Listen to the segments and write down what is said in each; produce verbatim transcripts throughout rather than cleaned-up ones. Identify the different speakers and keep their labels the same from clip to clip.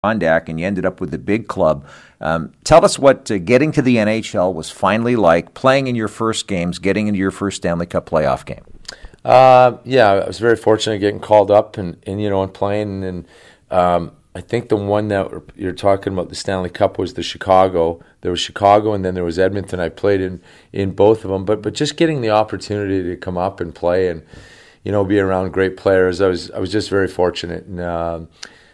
Speaker 1: Adirondack, and you ended up with the big club. Um, tell us what uh, getting to the N H L was finally like, playing in your first games, getting into your first Stanley Cup playoff game.
Speaker 2: Uh, yeah, I was very fortunate getting called up and, and you know, and playing. And um, I think the one that you're talking about, the Stanley Cup, was the Chicago. There was Chicago, and then there was Edmonton. I played in, in both of them. But but just getting the opportunity to come up and play and, you know, be around great players, I was I was just very fortunate. And uh,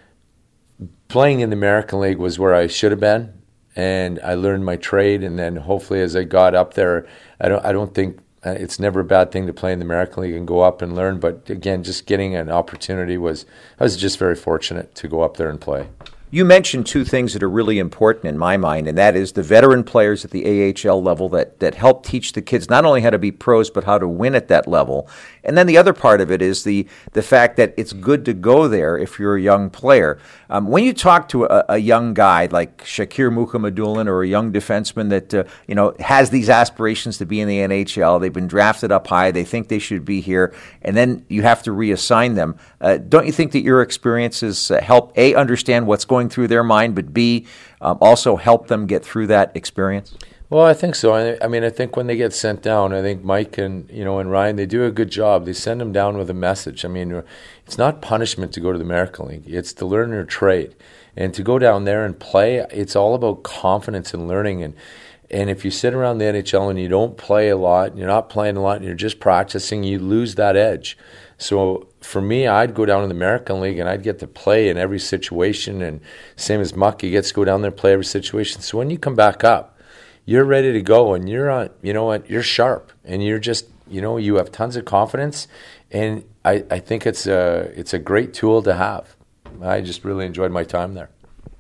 Speaker 2: playing in the American League was where I should have been, and I learned my trade. And then hopefully, as I got up there, I don't I don't think it's never a bad thing to play in the American League and go up and learn. But again, just getting an opportunity was I was just very fortunate to go up there and play.
Speaker 1: You mentioned two things that are really important in my mind, and that is the veteran players at the A H L level that, that help teach the kids not only how to be pros, but how to win at that level. And then the other part of it is the, the fact that it's good to go there if you're a young player. Um, when you talk to a, a young guy like Shakir Mukhamadullin, or a young defenseman that uh, you know has these aspirations to be in the N H L, they've been drafted up high, they think they should be here, and then you have to reassign them. Uh, don't you think that your experiences uh, help, A, understand what's going through their mind, but B, um, also help them get through that experience?
Speaker 2: Well, I think so. I, I mean, I think when they get sent down, I think Mike and you know and Ryan, they do a good job. They send them down with a message. I mean, it's not punishment to go to the American League. It's to learn your trade, and to go down there and play. It's all about confidence and learning. And and if you sit around the N H L and you don't play a lot, and you're not playing a lot, and you're just practicing, you lose that edge. So for me, I'd go down to the American League and I'd get to play in every situation. And same as Muck, he gets to go down there and play every situation. So when you come back up, you're ready to go, and you're on, you know what, you're sharp, and you're just, you know, you have tons of confidence, and I, I think it's a, it's a great tool to have. I just really enjoyed my time there.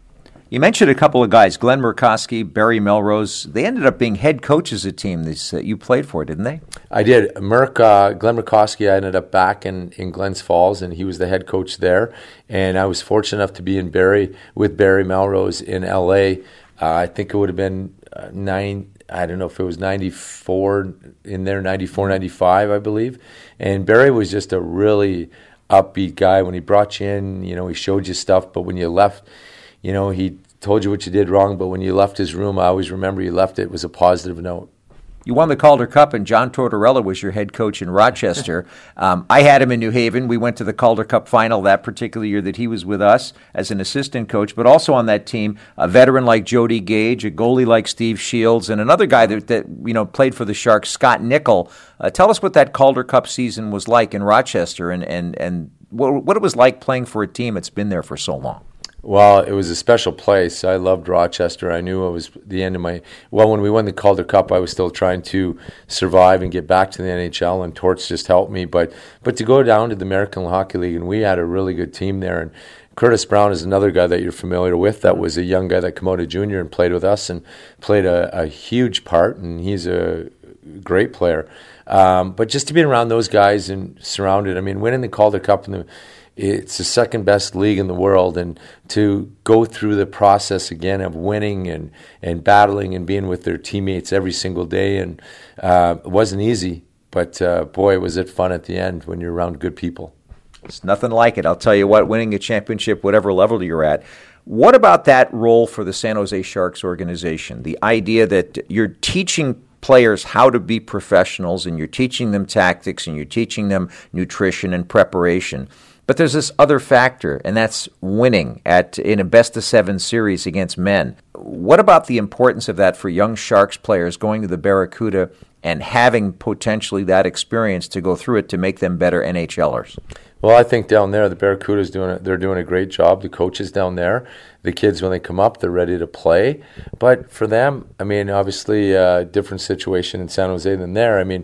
Speaker 1: You mentioned a couple of guys, Glenn Murkowski, Barry Melrose. They ended up being head coaches of a team that uh, you played for, didn't they?
Speaker 2: I did. Merk, uh, Glenn Murkowski, I ended up back in, in Glens Falls, and he was the head coach there. And I was fortunate enough to be in Barry with Barry Melrose in L A. Uh, I think it would have been uh, nine, I don't know if it was ninety-four in there, ninety-four, ninety-five, I believe. And Barry was just a really upbeat guy. When he brought you in, you know, he showed you stuff, but when you left, you know, he told you what you did wrong, but when you left his room, I always remember you left it was a positive note.
Speaker 1: You won the Calder Cup, and John Tortorella was your head coach in Rochester. um, I had him in New Haven. We went to the Calder Cup final that particular year that he was with us as an assistant coach, but also on that team, a veteran like Jody Gage, a goalie like Steve Shields, and another guy that, that you know played for the Sharks, Scott Nickel. Uh, tell us what that Calder Cup season was like in Rochester, and, and, and what, what it was like playing for a team that's been there for so long.
Speaker 2: Well, it was a special place. I loved Rochester. I knew it was the end of my... Well, when we won the Calder Cup, I was still trying to survive and get back to the N H L, and Torts just helped me. But but to go down to the American Hockey League, and we had a really good team there. And Curtis Brown is another guy that you're familiar with. That was a young guy that came out of junior and played with us and played a, a huge part, and he's a great player. Um, but just to be around those guys and surrounded, I mean, winning the Calder Cup in the... It's the second best league in the world, and to go through the process again of winning and, and battling and being with their teammates every single day, and uh, it wasn't easy, but uh, boy, was it fun at the end when you're around good people.
Speaker 1: It's nothing like it. I'll tell you what, winning a championship, whatever level you're at. What about that role for the San Jose Sharks organization? The idea that you're teaching players how to be professionals, and you're teaching them tactics, and you're teaching them nutrition and preparation. But there's this other factor, and that's winning at in a best-of-seven series against men. What about the importance of that for young Sharks players going to the Barracuda and having potentially that experience to go through it to make them better NHLers?
Speaker 2: Well, I think down there, the Barracuda's doing it. They're doing a great job. The coaches down there, the kids, when they come up, they're ready to play. But for them, I mean, obviously a different situation in San Jose than there. I mean,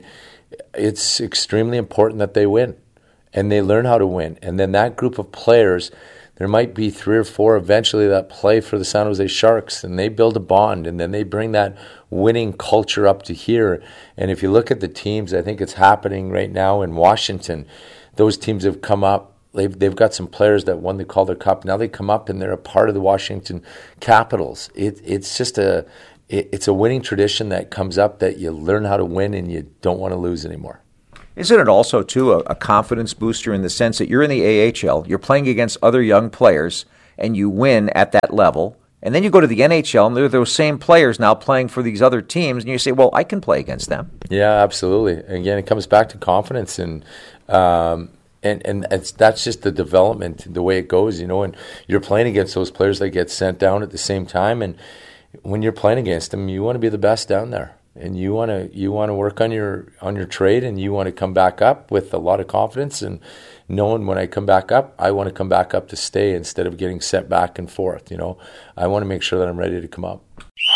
Speaker 2: it's extremely important that they win. And they learn how to win. And then that group of players, there might be three or four eventually that play for the San Jose Sharks, and they build a bond, and then they bring that winning culture up to here. And if you look at the teams, I think it's happening right now in Washington. Those teams have come up. They've, they've got some players that won the Calder Cup. Now they come up, and they're a part of the Washington Capitals. It, it's just a, it, it's a winning tradition that comes up, that you learn how to win and you don't want to lose anymore.
Speaker 1: Isn't it also, too, a, a confidence booster in the sense that you're in the A H L, you're playing against other young players, and you win at that level. And then you go to the N H L, and they're those same players now playing for these other teams, and you say, well, I can play against them.
Speaker 2: Yeah, absolutely. Again, it comes back to confidence, and um, and and it's, that's just the development, the way it goes, you know, and you're playing against those players that get sent down at the same time, and when you're playing against them, you want to be the best down there, and you want to you want to work on your on your trade, and you want to come back up with a lot of confidence, and knowing when I come back up, I want to come back up to stay instead of getting sent back and forth. You know, I want to make sure that I'm ready to come up.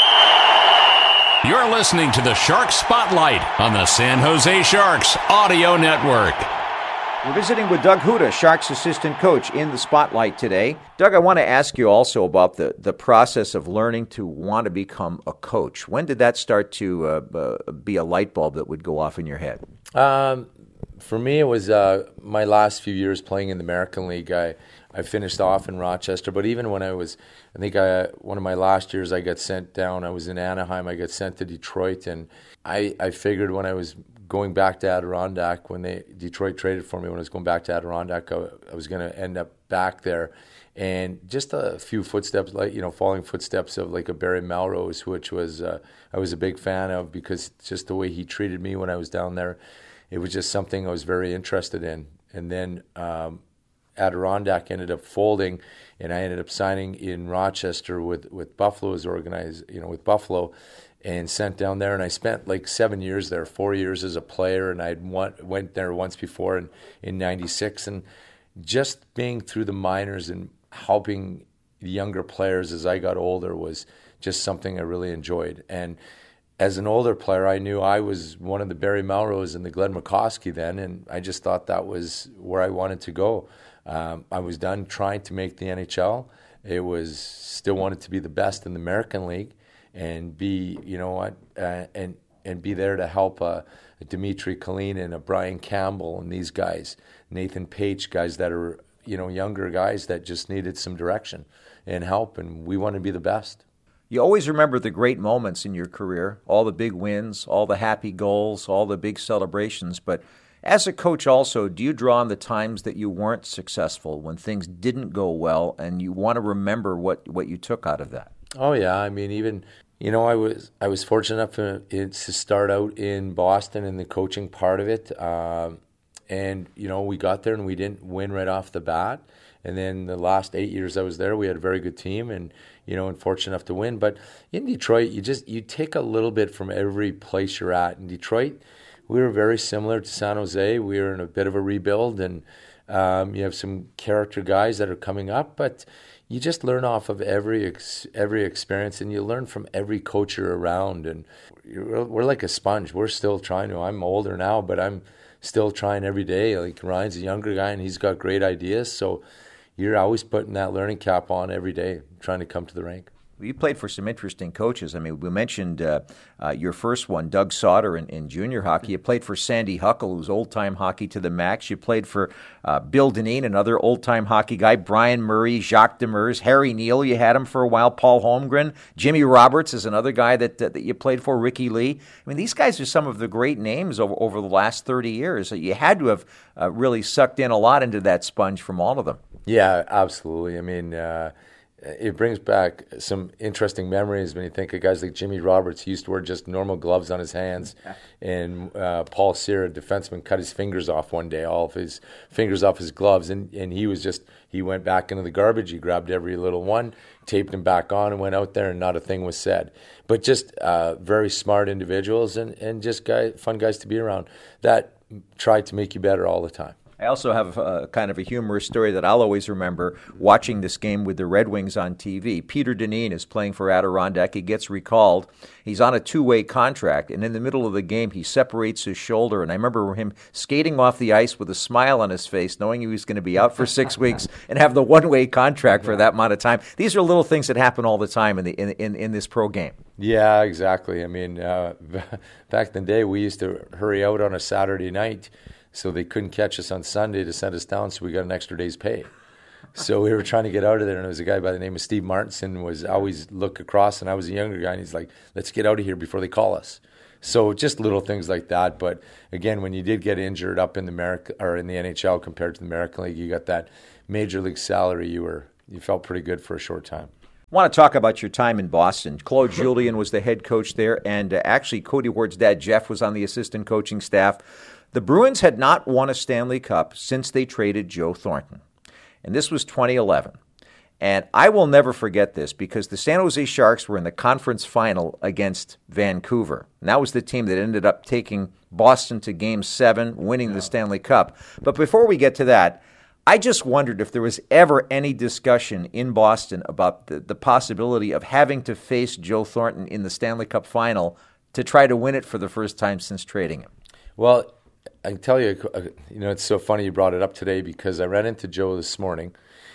Speaker 3: You're listening to the Sharks Spotlight on the San Jose Sharks Audio Network.
Speaker 1: We're visiting with Doug Houda, Sharks assistant coach, in the Spotlight today. Doug, I want to ask you also about the, the process of learning to want to become a coach. When did that start to uh, uh, be a light bulb that would go off in your head?
Speaker 2: Um, for me, it was uh, my last few years playing in the American League. I, I finished off in Rochester, but even when I was, I think I, one of my last years I got sent down. I was in Anaheim. I got sent to Detroit, and I, I figured when I was going back to Adirondack, when they Detroit traded for me, when I was going back to Adirondack, I, I was going to end up back there. And just a few footsteps, like, you know, following footsteps of like a Barry Melrose, which was uh, I was a big fan of, because just the way he treated me when I was down there, it was just something I was very interested in. And then um, Adirondack ended up folding, and I ended up signing in Rochester with, with Buffalo's organized, you know, with Buffalo, and sent down there. And I spent like seven years there, four years as a player, and I went there once before in, in ninety-six. And just being through the minors and helping the younger players as I got older was just something I really enjoyed. And as an older player, I knew I was one of the Barry Melrose and the Glenn McCoskey then, and I just thought that was where I wanted to go. Um, I was done trying to make the N H L. It was still wanted to be the best in the American League and be, you know what, uh, and and be there to help uh, a Dmitry Kalinin, a Brian Campbell, and these guys, Nathan Page, guys that are, you know, younger guys that just needed some direction and help, and we want to be the best.
Speaker 1: You always remember the great moments in your career, all the big wins, all the happy goals, all the big celebrations. But as a coach also, do you draw on the times that you weren't successful, when things didn't go well, and you want to remember what, what you took out of that?
Speaker 2: Oh, yeah. I mean, even, you know, I was I was fortunate enough to, to start out in Boston in the coaching part of it. Um, and, you know, we got there and we didn't win right off the bat. And then the last eight years I was there, we had a very good team and, you know, and fortunate enough to win. But in Detroit, you just, you take a little bit from every place you're at. In Detroit, we were very similar to San Jose. We were in a bit of a rebuild, and um, you have some character guys that are coming up, but you just learn off of every ex- every experience, and you learn from every coach you're around. And you're, we're like a sponge. We're still trying to. I'm older now, but I'm still trying every day. Like Ryan's a younger guy, and he's got great ideas. So you're always putting that learning cap on every day, trying to come to the rink.
Speaker 1: You played for some interesting coaches. I mean, we mentioned uh, uh, your first one, Doug Sauter, in, in junior hockey. You played for Sandy Huckle, who's old-time hockey to the max. You played for uh, Bill Dineen, another old-time hockey guy, Brian Murray, Jacques Demers, Harry Neal, you had him for a while, Paul Holmgren. Jimmy Roberts is another guy that, that, that you played for, Ricky Lee. I mean, these guys are some of the great names over, over the last thirty years. You had to have uh, really sucked in a lot into that sponge from all of them.
Speaker 2: Yeah, absolutely. I mean, uh, it brings back some interesting memories when you think of guys like Jimmy Roberts. He used to wear just normal gloves on his hands. And uh, Paul Cyr, a defenseman, cut his fingers off one day, all of his fingers off his gloves. And, and he was just, he went back into the garbage. He grabbed every little one, taped them back on, and went out there, and not a thing was said. But just uh, very smart individuals and, and just guy, fun guys to be around that tried to make you better all the time.
Speaker 1: I also have a, kind of a humorous story that I'll always remember watching this game with the Red Wings on T V. Peter Dineen is playing for Adirondack. He gets recalled. He's on a two-way contract, and in the middle of the game, he separates his shoulder. And I remember him skating off the ice with a smile on his face, knowing he was going to be out for six weeks and have the one-way contract for that amount of time. These are little things that happen all the time in the in in, in this pro game.
Speaker 2: Yeah, exactly. I mean, uh, back in the day, we used to hurry out on a Saturday night, so they couldn't catch us on Sunday to send us down, so we got an extra day's pay. So we were trying to get out of there, and there was a guy by the name of Steve Martinson was always look across, and I was a younger guy, and he's like, let's get out of here before they call us. So just little things like that. But again, when you did get injured up in the America or in the N H L compared to the American League, you got that major league salary. You were you felt pretty good for a short time.
Speaker 1: I want to talk about your time in Boston. Claude Julien was the head coach there, and uh, actually Cody Ward's dad, Jeff, was on the assistant coaching staff. The Bruins had not won a Stanley Cup since they traded Joe Thornton, and this was twenty eleven. And I will never forget this because the San Jose Sharks were in the conference final against Vancouver. And that was the team that ended up taking Boston to Game seven, winning the Stanley Cup. But before we get to that, I just wondered if there was ever any discussion in Boston about the, the possibility of having to face Joe Thornton in the Stanley Cup final to try to win it for the first time since trading him.
Speaker 2: Well, I can tell you, you know, it's so funny you brought it up today because I ran into Joe this morning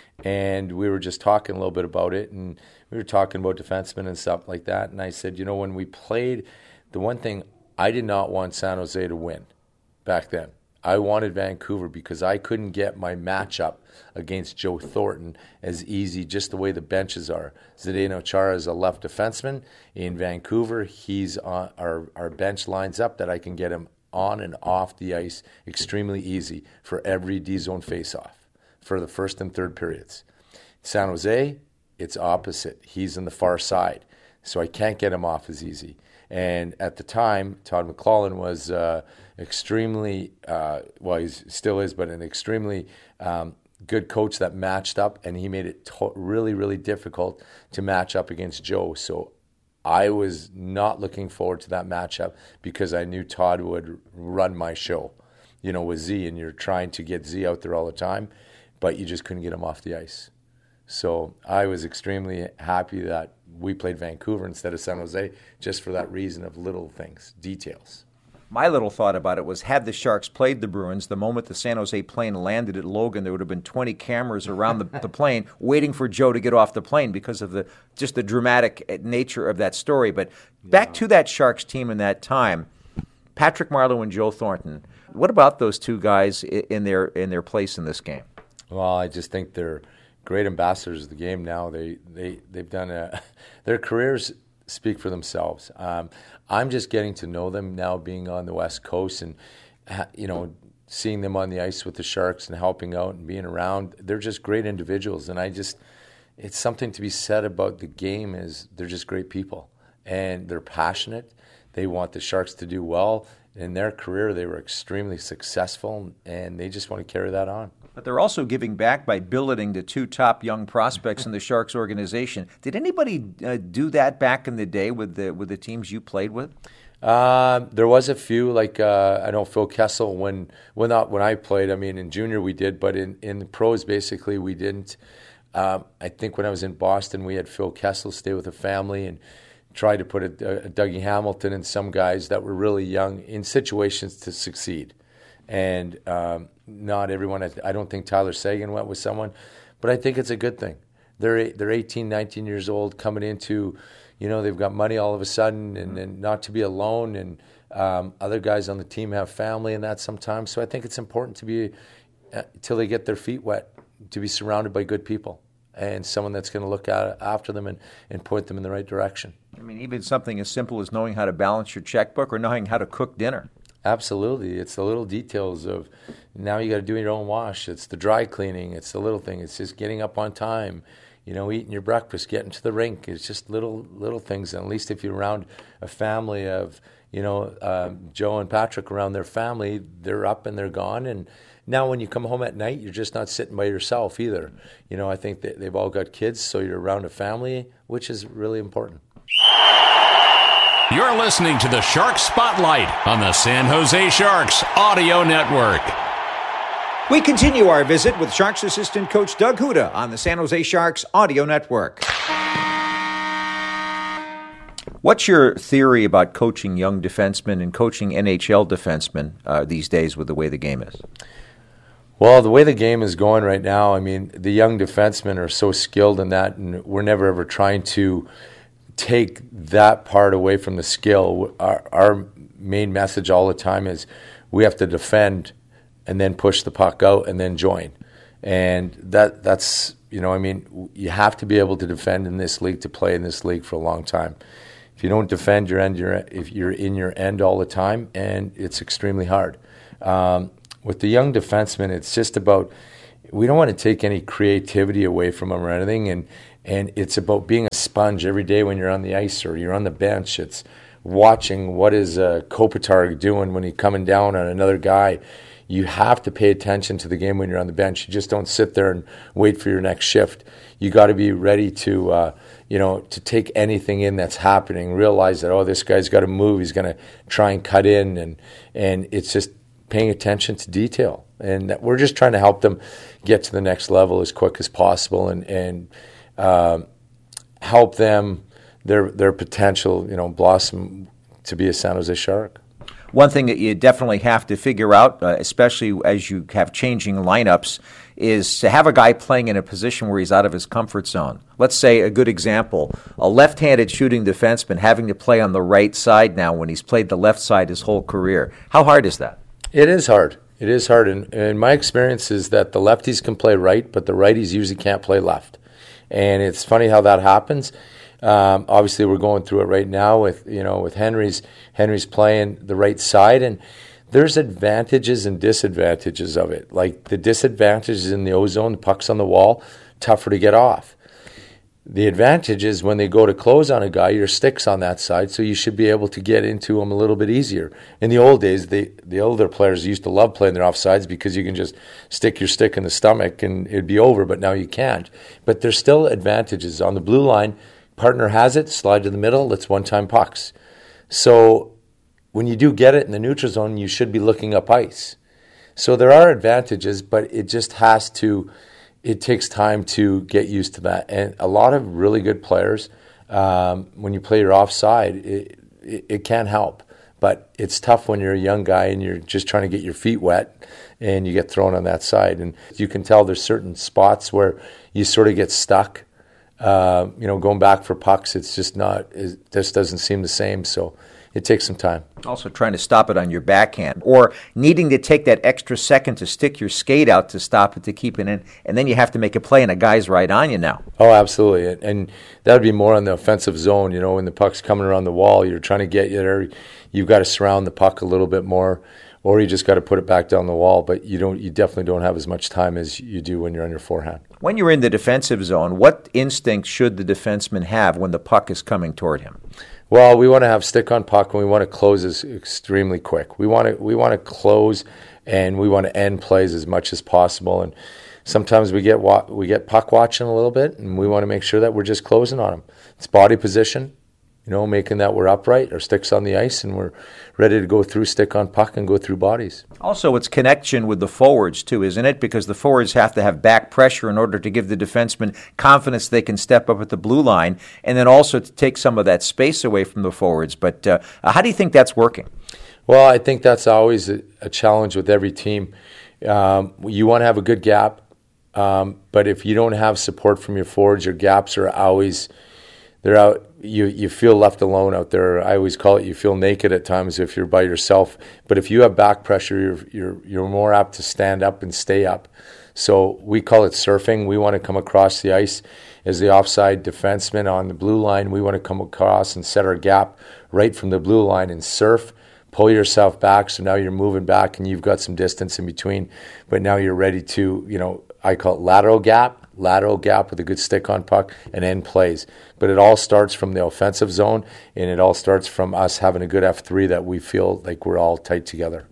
Speaker 2: and we were just talking a little bit about it, and we were talking about defensemen and stuff like that. And I said, you know, when we played, the one thing I did not want San Jose to win back then. I wanted Vancouver because I couldn't get my matchup against Joe Thornton as easy, just the way the benches are. Zdeno Chara is a left defenseman. In Vancouver, he's on, our, our bench lines up that I can get him on and off the ice extremely easy for every D-zone faceoff for the first and third periods. San Jose, it's opposite. He's on the far side, so I can't get him off as easy. And at the time, Todd McLellan was uh, extremely, uh, well, he still is, but an extremely um, good coach that matched up, and he made it to- really, really difficult to match up against Joe. So I was not looking forward to that matchup because I knew Todd would run my show, you know, with Z, and you're trying to get Z out there all the time, but you just couldn't get him off the ice. So I was extremely happy that we played Vancouver instead of San Jose just for that reason of little things, details.
Speaker 1: My little thought about it was, had the Sharks played the Bruins, the moment the San Jose plane landed at Logan, there would have been twenty cameras around the, the plane waiting for Joe to get off the plane because of the just the dramatic nature of that story. But back yeah. to that Sharks team in that time, Patrick Marleau and Joe Thornton. What about those two guys in their in their place in this game?
Speaker 2: Well, I just think they're great ambassadors of the game now. They, they, they've done a, their careers speak for themselves. Um, I'm just getting to know them now being on the West Coast and, you know, seeing them on the ice with the Sharks and helping out and being around. They're just great individuals. And I just, it's something to be said about the game is they're just great people and they're passionate. They want the Sharks to do well. In their career, they were extremely successful and they just want to carry that on.
Speaker 1: But they're also giving back by billeting the two top young prospects in the Sharks organization. Did anybody uh, do that back in the day with the with the teams you played with?
Speaker 2: Uh, there was a few, like uh, I know Phil Kessel when when not when I played. I mean, in junior we did, but in in the pros basically we didn't. Um, I think when I was in Boston, we had Phil Kessel stay with a family and try to put a, a Dougie Hamilton and some guys that were really young in situations to succeed. And um, not everyone, I don't think Tyler Seguin went with someone, but I think it's a good thing. They're they're eighteen, nineteen years old coming into, you know, they've got money all of a sudden and, and not to be alone. And um, other guys on the team have family and that sometimes. So I think it's important to be, uh, till they get their feet wet, to be surrounded by good people and someone that's going to look at, after them and, and point them in the right direction.
Speaker 1: I mean, even something as simple as knowing how to balance your checkbook or knowing how to cook dinner.
Speaker 2: Absolutely. It's the little details of now you got to do your own wash. It's the dry cleaning. It's the little thing. It's just getting up on time, you know, eating your breakfast, getting to the rink. It's just little little things. And at least if you're around a family of, you know, um, Joe and Patrick around their family, they're up and they're gone. And now when you come home at night, you're just not sitting by yourself either. You know, I think that they've all got kids, so you're around a family, which is really important.
Speaker 3: You're listening to the Sharks Spotlight on the San Jose Sharks Audio Network.
Speaker 1: We continue our visit with Sharks assistant coach Doug Huda on the San Jose Sharks Audio Network. What's your theory about coaching young defensemen and coaching N H L defensemen uh, these days with the way the game is?
Speaker 2: Well, the way the game is going right now, I mean, the young defensemen are so skilled in that, and we're never ever trying to take that part away from the skill. Our, our main message all the time is we have to defend and then push the puck out and then join. And that that's, you know, I mean, you have to be able to defend in this league to play in this league for a long time. If you don't defend your end, you're, if you're in your end all the time, and it's extremely hard. Um, with the young defensemen, it's just about we don't want to take any creativity away from them or anything. And, and it's about being a sponge every day when you're on the ice or you're on the bench. It's watching what is uh, Kopitar doing when he's coming down on another guy. You have to pay attention to the game when you're on the bench. You just don't sit there and wait for your next shift. You got to be ready to, uh, you know, to take anything in that's happening. Realize that, oh, this guy's got to move. He's going to try and cut in, and and it's just paying attention to detail. And that we're just trying to help them get to the next level as quick as possible, and and um, help them their their potential, you know, blossom to be a San Jose Shark.
Speaker 1: One thing that you definitely have to figure out, uh, especially as you have changing lineups, is to have a guy playing in a position where he's out of his comfort zone. Let's say a good example, a left-handed shooting defenseman having to play on the right side now when he's played the left side his whole career. How hard is that?
Speaker 2: It is hard. It is hard. And, and my experience is that the lefties can play right, but the righties usually can't play left. And it's funny how that happens. Um, obviously, we're going through it right now with you know with Henry's Henry's playing the right side, and there's advantages and disadvantages of it. Like the disadvantages in the O-zone, the puck's on the wall, tougher to get off. The advantage is when they go to close on a guy, your stick's on that side, so you should be able to get into him a little bit easier. In the old days, the the older players used to love playing their offsides because you can just stick your stick in the stomach and it'd be over, but now you can't. But there's still advantages. On the blue line, partner has it, slide to the middle, it's one-time pucks. So when you do get it in the neutral zone, you should be looking up ice. So there are advantages, but it just has to, it takes time to get used to that. And a lot of really good players, um, when you play your offside, it, it, it can help. But it's tough when you're a young guy and you're just trying to get your feet wet and you get thrown on that side. And you can tell there's certain spots where you sort of get stuck. Uh, you know, going back for pucks, it's just not, it just doesn't seem the same. So it takes some time.
Speaker 1: Also trying to stop it on your backhand, or needing to take that extra second to stick your skate out to stop it, to keep it in, and then you have to make a play and a guy's right on you now.
Speaker 2: Oh, absolutely. And, and that would be more on the offensive zone. You know, when the puck's coming around the wall, you're trying to get you there, you've got to surround the puck a little bit more, or you just got to put it back down the wall. But you don't, you definitely don't have as much time as you do when you're on your forehand. When
Speaker 1: you're in the defensive zone, what instinct should the defenseman have when the puck is coming toward him?
Speaker 2: Well, we want to have stick on puck, and we want to close as extremely quick. We want to we want to close, and we want to end plays as much as possible. And sometimes we get wa- we get puck watching a little bit, and we want to make sure that we're just closing on them. It's body position, you know, making that we're upright, our stick's on the ice, and we're ready to go through stick on puck and go through bodies.
Speaker 1: Also, it's connection with the forwards, too, isn't it? Because the forwards have to have back pressure in order to give the defenseman confidence they can step up at the blue line, and then also to take some of that space away from the forwards. But uh, how do you think that's working?
Speaker 2: Well, I think that's always a, a challenge with every team. Um, you want to have a good gap, um, but if you don't have support from your forwards, your gaps are always, they're out. You you feel left alone out there. I always call it you feel naked at times if you're by yourself. But if you have back pressure, you're you're you're more apt to stand up and stay up. So we call it surfing. We want to come across the ice as the offside defenseman on the blue line. We want to come across and set our gap right from the blue line and surf. Pull yourself back, so now you're moving back and you've got some distance in between. But now you're ready to, you know, I call it lateral gap. Lateral gap with a good stick on puck and end plays. But it all starts from the offensive zone, and it all starts from us having a good F three that we feel like we're all tight together.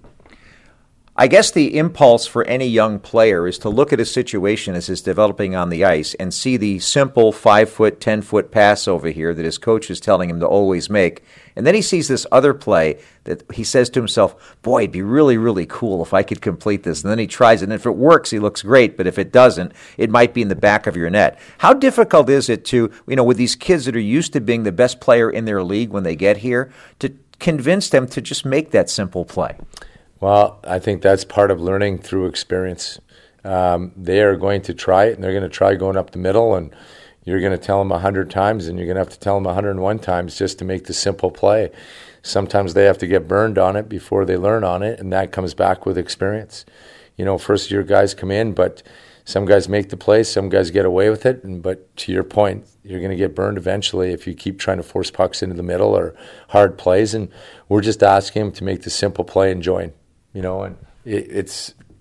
Speaker 1: I guess the impulse for any young player is to look at a situation as it's developing on the ice and see the simple five-foot, ten-foot pass over here that his coach is telling him to always make. And then he sees this other play that he says to himself, boy, it'd be really, really cool if I could complete this. And then he tries it, and if it works, he looks great. But if it doesn't, it might be in the back of your net. How difficult is it to, you know, with these kids that are used to being the best player in their league when they get here, to convince them to just make that simple play?
Speaker 2: Well, I think that's part of learning through experience. Um, they are going to try it, and they're going to try going up the middle, and you're going to tell them a hundred times, and you're going to have to tell them a hundred and one times just to make the simple play. Sometimes they have to get burned on it before they learn on it, and that comes back with experience. You know, first-year guys come in, but some guys make the play, some guys get away with it, and but to your point, you're going to get burned eventually if you keep trying to force pucks into the middle or hard plays, and we're just asking them to make the simple play and join. You know, and it, it's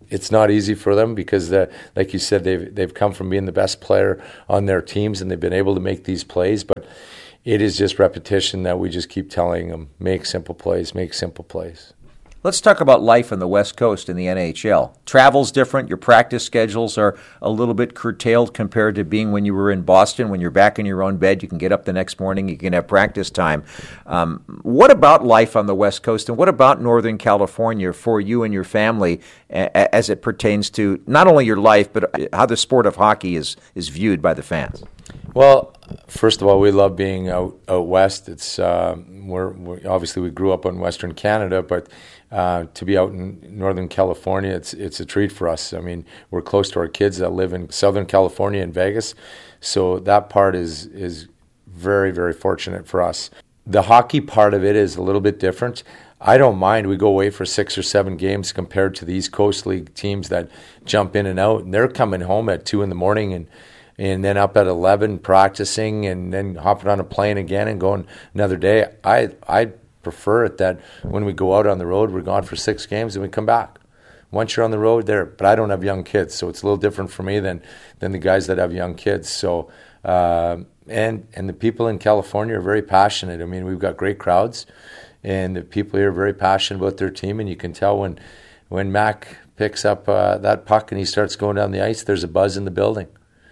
Speaker 2: it's not easy for them because, the, like you said, they've they've come from being the best player on their teams and they've been able to make these plays. But it is just repetition that we just keep telling them, make simple plays, make simple plays.
Speaker 1: Let's talk about life on the West Coast in the N H L. Travel's different. Your practice schedules are a little bit curtailed compared to being when you were in Boston. When you're back in your own bed, you can get up the next morning, you can have practice time. Um, what about life on the West Coast, and what about Northern California for you and your family a- as it pertains to not only your life, but how the sport of hockey is, is viewed by the fans?
Speaker 2: Well, first of all, we love being out, out west. It's uh, we're, we're obviously we grew up in Western Canada, but uh, to be out in Northern California, it's it's a treat for us. I mean, we're close to our kids that live in Southern California and Vegas, so that part is is very very fortunate for us. The hockey part of it is a little bit different. I don't mind. We go away for six or seven games compared to the East Coast League teams that jump in and out, and they're coming home at two in the morning and. and then up at eleven practicing and then hopping on a plane again and going another day. I I prefer it that when we go out on the road, we're gone for six games and we come back. Once you're on the road, there. But I don't have young kids, so it's a little different for me than than the guys that have young kids. So uh, and and the people in California are very passionate. I mean, we've got great crowds, and the people here are very passionate about their team. And you can tell when when Mac picks up uh, that puck and he starts going down the ice, there's a buzz in the building.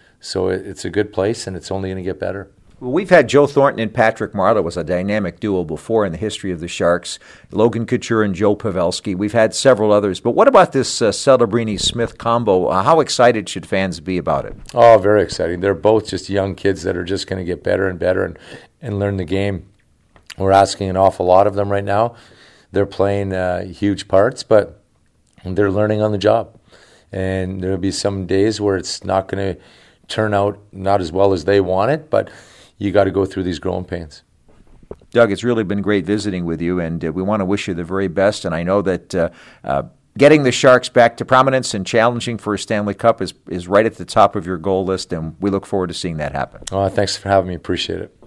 Speaker 2: So it's a good place, and it's only going to get better.
Speaker 1: Well, we've had Joe Thornton and Patrick Marleau as a dynamic duo before in the history of the Sharks, Logan Couture and Joe Pavelski. We've had several others. But what about this uh, Celebrini-Smith combo? Uh, how excited should fans be about it?
Speaker 2: Oh, very exciting. They're both just young kids that are just going to get better and better and, and learn the game. We're asking an awful lot of them right now. They're playing uh, huge parts, but they're learning on the job. And there'll be some days where it's not going to turn out not as well as they want it, but you got to go through these growing pains.
Speaker 1: Doug, it's really been great visiting with you, and uh, we want to wish you the very best. And I know that uh, uh, getting the Sharks back to prominence and challenging for a Stanley Cup is, is right at the top of your goal list, and we look forward to seeing that happen.
Speaker 2: Oh, thanks for having me. Appreciate it.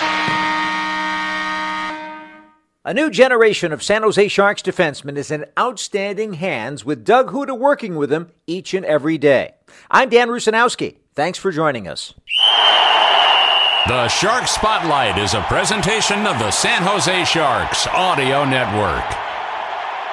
Speaker 1: A new generation of San Jose Sharks defensemen is in outstanding hands with Doug Huda working with them each and every day. I'm Dan Rusanowski. Thanks for joining us.
Speaker 3: The Shark Spotlight is a presentation of the San Jose Sharks Audio Network.